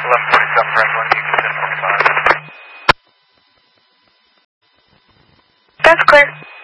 1147 Bravo 1, you can 1045. That's clear.